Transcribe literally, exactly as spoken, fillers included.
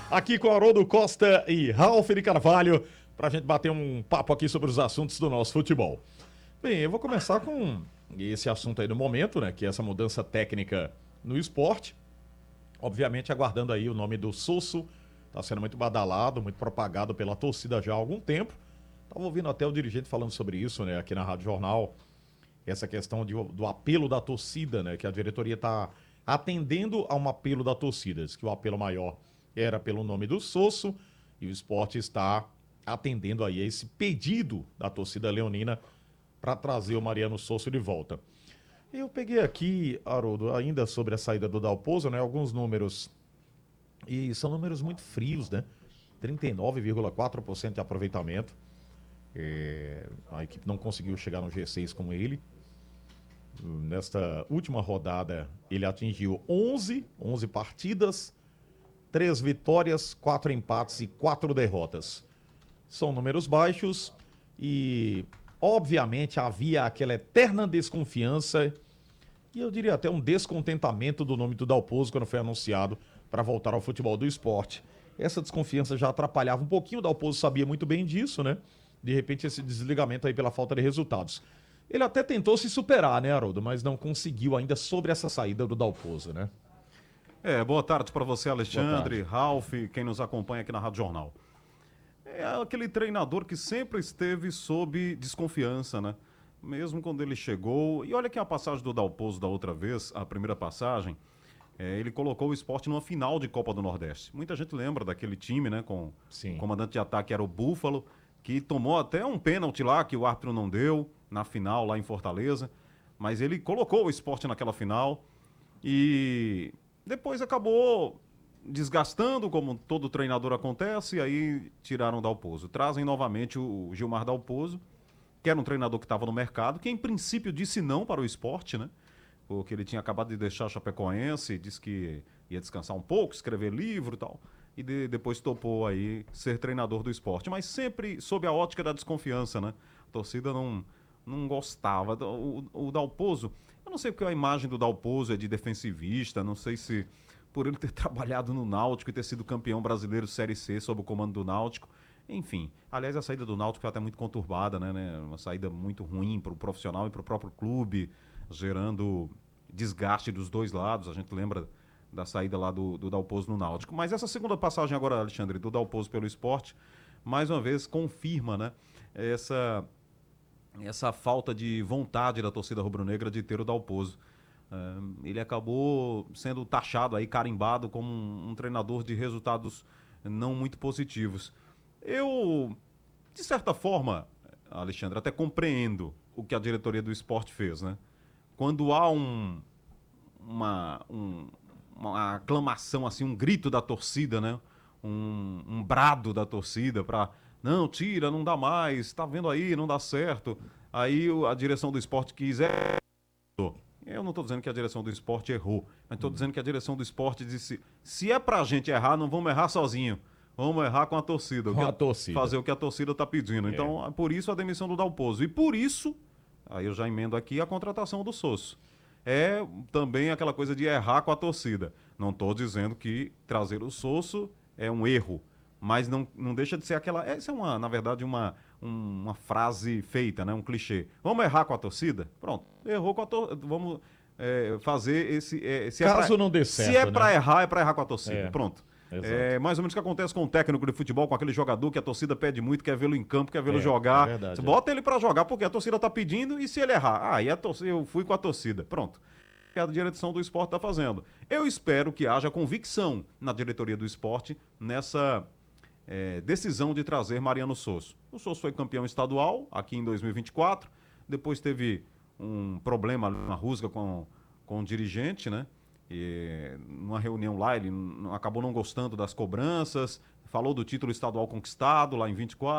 Aqui com Haroldo Costa e Ralf de Carvalho, para a gente bater um papo aqui sobre os assuntos do nosso futebol. Bem, eu vou começar com esse assunto aí do momento, né? Que é essa mudança técnica no esporte. Obviamente aguardando aí o nome do Sosso, está sendo muito badalado, muito propagado pela torcida já há algum tempo. Estava ouvindo até o dirigente falando sobre isso, né? Aqui na Rádio Jornal, essa questão de, do apelo da torcida, né? Que a diretoria está atendendo a um apelo da torcida. Diz que o apelo maior era pelo nome do Sosso e o esporte está atendendo aí a esse pedido da torcida leonina para trazer o Mariano Sosso de volta. Eu peguei aqui, Haroldo, ainda sobre a saída do Dalpozo, né? Alguns números, e são números muito frios, né? trinta e nove vírgula quatro por cento de aproveitamento. É, a equipe não conseguiu chegar no G seis com ele. Nesta última rodada, ele atingiu onze, onze partidas, três vitórias, quatro empates e quatro derrotas. São números baixos e, obviamente, havia aquela eterna desconfiança e eu diria até um descontentamento do nome do Dalpozo quando foi anunciado para voltar ao futebol do esporte. Essa desconfiança já atrapalhava um pouquinho, o Dalpozo sabia muito bem disso, né? De repente, esse desligamento aí pela falta de resultados. Ele até tentou se superar, né, Haroldo? Mas não conseguiu ainda sobre essa saída do Dalpozo, né? É, boa tarde para você, Alexandre, Ralf, quem nos acompanha aqui na Rádio Jornal. É aquele treinador que sempre esteve sob desconfiança, né? Mesmo quando ele chegou. E olha que a passagem do Dalpozo da outra vez, a primeira passagem, é, ele colocou o esporte numa final de Copa do Nordeste. Muita gente lembra daquele time, né? Com Sim. o comandante de ataque era o Búfalo, que tomou até um pênalti lá que o árbitro não deu na final lá em Fortaleza. Mas ele colocou o esporte naquela final e depois acabou desgastando, como todo treinador acontece, e aí tiraram o Dalpozo. Trazem novamente o Gilmar Dalpozo, que era um treinador que estava no mercado, que em princípio disse não para o esporte, né? Porque ele tinha acabado de deixar a Chapecoense, disse que ia descansar um pouco, escrever livro e tal, e de, depois topou aí ser treinador do esporte. Mas sempre sob a ótica da desconfiança, né? A torcida não, não gostava. O, o Dalpozo, eu não sei porque a imagem do Dalpozo é de defensivista, não sei se por ele ter trabalhado no Náutico e ter sido campeão brasileiro Série C sob o comando do Náutico. Enfim, aliás, a saída do Náutico foi até muito conturbada, né? né? Uma saída muito ruim para o profissional e para o próprio clube, gerando desgaste dos dois lados. A gente lembra da saída lá do, do Dalpozo no Náutico. Mas essa segunda passagem agora, Alexandre, do Dalpozo pelo esporte, mais uma vez confirma, né? Essa, essa falta de vontade da torcida rubro-negra de ter o Dalpozo. Uh, ele acabou sendo taxado aí, carimbado como um, um treinador de resultados não muito positivos. Eu, de certa forma, Alexandre, até compreendo o que a diretoria do esporte fez, né? Quando há um, uma, um, uma aclamação, assim, um grito da torcida, né? Um, um brado da torcida para não, tira, não dá mais, tá vendo aí, não dá certo. Aí a direção do esporte quis... É... Eu não estou dizendo que a direção do esporte errou, mas estou hum. dizendo que a direção do esporte disse, se é pra gente errar, não vamos errar sozinho. Vamos errar com a torcida. Com a torcida. Fazer o que a torcida está pedindo. É. Então, por isso a demissão do Dalpozo. E por isso, aí eu já emendo aqui a contratação do Sosso. É também aquela coisa de errar com a torcida. Não estou dizendo que trazer o Sosso é um erro, mas não, não deixa de ser aquela... Essa é, uma, na verdade, uma, uma frase feita, né? Um clichê. Vamos errar com a torcida? Pronto. Errou com a torcida. Vamos é, fazer esse... É, se Caso é pra, não dê certo, Se é né? para errar, é para errar com a torcida. É. Pronto. Exato. É mais ou menos o que acontece com o técnico de futebol, com aquele jogador que a torcida pede muito, quer vê-lo em campo, quer vê-lo É, jogar. é verdade, Você é. bota ele pra jogar porque a torcida tá pedindo e se ele errar, ah, e a torcida, eu fui com a torcida. Pronto. Que a direção do esporte tá fazendo. Eu espero que haja convicção na diretoria do esporte nessa é, decisão de trazer Mariano Sosso. O Sosso foi campeão estadual aqui em dois mil e vinte e quatro, depois teve um problema, uma rusga com, com o dirigente, né? E numa reunião lá, ele acabou não gostando das cobranças, falou do título estadual conquistado lá em vinte e quatro.